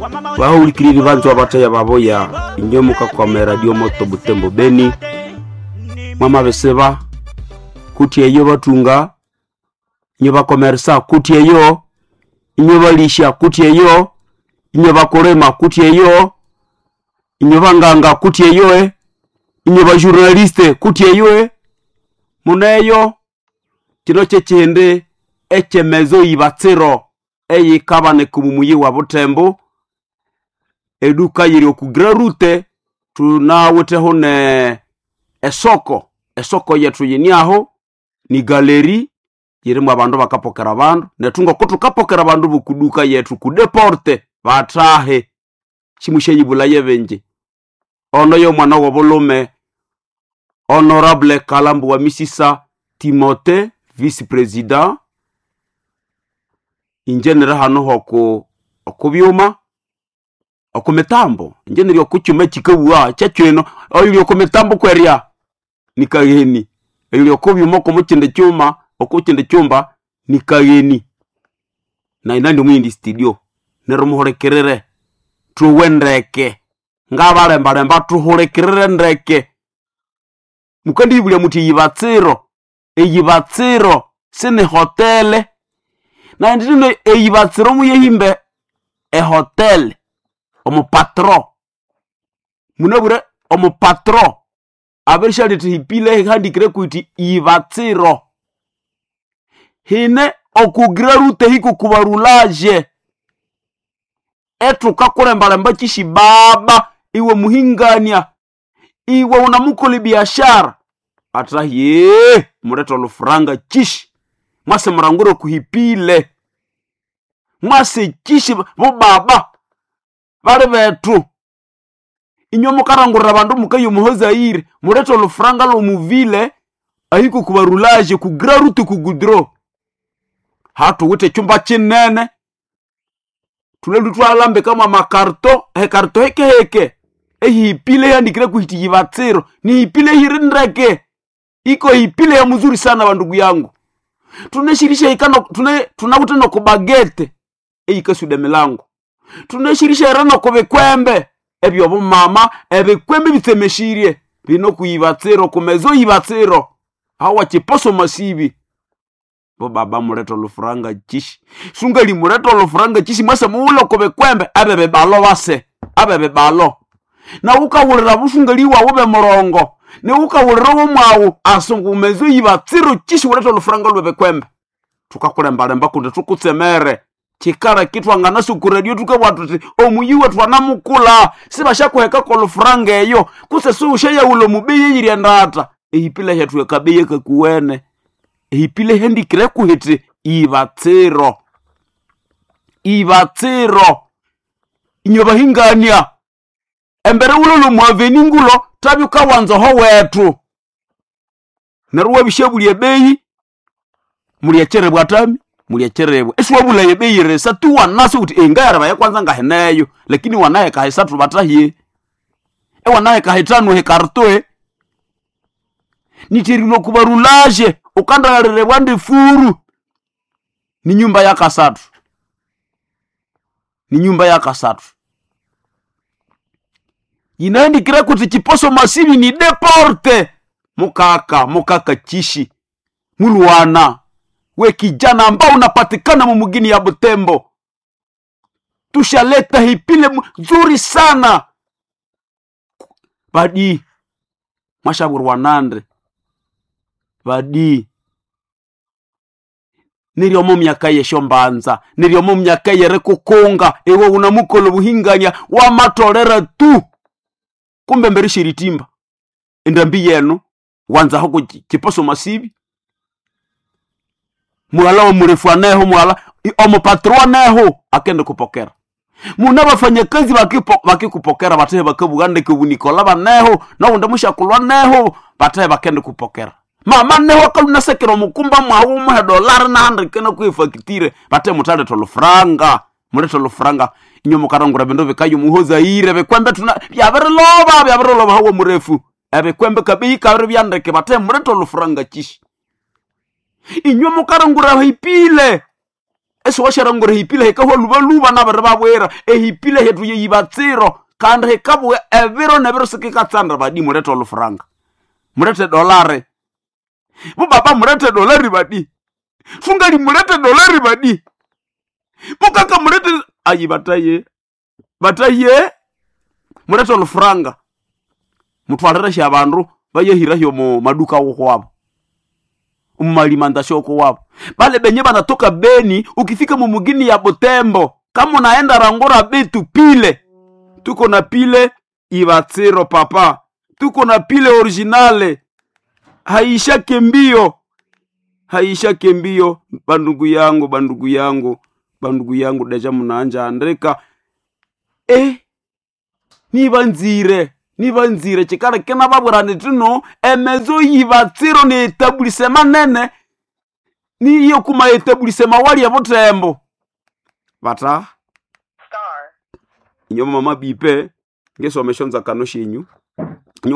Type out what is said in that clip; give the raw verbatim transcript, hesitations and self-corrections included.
Bahulikiriri bantu abataya baboya inyomuka kwa radio moto Butembo Beni. Mama beseba kuti eyo batunga inyo bakomersa kuti eyo inyo balisha kuti eyo inyo bakorema kuti eyo inyo banganga kuti eyo e inyo ba journaliste kuti eyo e muneyo kino chechende echemezo ibatsiro eyi kabane kumumuyi wa Butembo eduka yiri okugira rute tunawete hone esoko esoko yetu yiniaho ni galeri yirimu abandu bakapokera abandu netungo kutu kapokera abandu bukuduka yetu kudeporte batahe chimushenyi bulaye benje ono yo mwana wa bolume honorable Kalambu wa Misisa Timote vice president injenera hano hoko okubyuma okumetambo injeneri okucyuma kikabuwa cyacweno oyuri okumetambo kweria nikageni oyuri okubyuma ko mukinde cyuma okukinde cyumba nikageni na inandi mwindi studio nero muhorekerere tuwendeke ngabale mbale mbatu horekerere ndeke mukandi ibule muti yibatsiro eyibatsiro sine hotele na ndino eyibatsiro muyehimbe e hotel omu patro munabure omu patro aberisha liti hipile handikire kuti ibatsiro hine okugira rute hiku kubarulaje etu kakurembala mbachishi baba iwe muhingania iwe unamukuli biashara atahiye mureto lufranga chishi mwase muranguro kuhipile mwase chishi bo baba bale betu inyo mukarangurira bandu mukayo muhoza iri mureto lufranga lo muvile ahiku kubarulaje kugira rute kugudro hatu wite chumba chinene tulelu twalambe kama makarto he karto heke heke ehi pile yandikire kuhiti yibatsiro ni hipile hirindreke iko hipile ya mzuri sana bandugu yangu tuneshirisha ikano tune tunabuteno kubagete eyi kasude milango tuneshirisha irano kubekwembe ebyo bo mama ebekwembe bitemeshirie bino kuyibatsiro kumezo yibatsiro hawa chiposo masibi bo baba mureto lufranga chishi sungali mureto lufranga chishi mwase muulo kubekwembe abebe balo base abebe balo na ukawulira busungali wawe be morongo ne ukawulira wo mwawu asungu mezo yibatsiro chishi mureto lufranga lwebe kwembe tukakulembale mbakunde tukutsemere chikara kitwa ngana suku radio tukabwatu omuyiwe twanamukula sibasha kuheka ko lufranga eyo kuse susha ya ulo mubiye yiri ndata ehipile hetu ekabiye kakuwene ehipile hendikire kuhiti ibatsiro ibatsiro inyo bahingania embere ulolo mwaveni ngulo tabi kawanza ho wetu naruwa bishebuliye beyi muliyachere bwatami muliyachere esu wabula yebeyi resa tu wanase uti engara baye kwanza ngaheneyo lakini wanaye kahesatu batahiye e wanaye kahitano he kartoe nitirilo kubarulaje ukandarare bwande furu ni nyumba ya kasatu ni nyumba ya kasatu inandi kira kuti chiposo masibi ni deporte mukaka mukaka chishi mulwana we kijana ambao unapatikana mumugini ya Butembo tushaleta hipile nzuri sana badi mashaburu wanande badi niri omu myaka yesho mbanza niri omu myaka yere kukunga ewe unamukolo buhinganya wa matolera tu kumbe mberi shiritimba endambi yenu wanza hoko chiposo masibi mwala wa murefu aneho mwala omu patrua neho akende kupokera muna bafanyakazi bakipo bakikupokera batahe bakabugande kubunikola baneho na unda mushakulwa neho batahe bakende kupokera mama neho kaluna sekero mukumba mwawu mu dollar na hundred kana kuifakitire batahe mutale tolo franga mure tolo franga inyo mukarangura bendo bekayo muhoza ire bekwembe tuna byabere loba byabere loba hawo murefu ebekwembe kabi kabere byandeke batahe mure tolo franga chishi inyo mukarangura hipile ese washarangore hipile hekaho luba luba na bare babwera ehipile hetu ye yibatsiro kandi hekabwe eviro neviro sikikatsandra badi murete olufranga murete dolare bu baba murete dolari badi fungali murete dolari badi mukaka murete ayi bataye bataye murete olufranga mutwalira sha bandu bayehira hyo mu maduka woko umalimantasho ko wabo bale benye banatoka Beni ukifika mu mugini ya Butembo kama unaenda Rangora betu pile tuko na pile Ibatsiro papa tuko na pile originale haisha kembio haisha kembio bandugu yangu bandugu yangu bandugu yangu deja munanja andreka eh nibanzire nibanzire chikara kena baburane tuno emezo Ibatsiro ne etablissement nene ni yo kuma etablissement wali ya Butembo bata star inyo mama bipe ngeso ameshonza kanoshi inyu